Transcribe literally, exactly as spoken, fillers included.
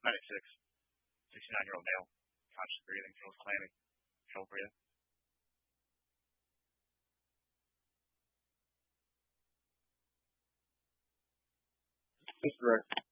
ninety-six. sixty-nine-year-old male. Conscious breathing. Feels clammy. Trouble breathing. Mister Rick.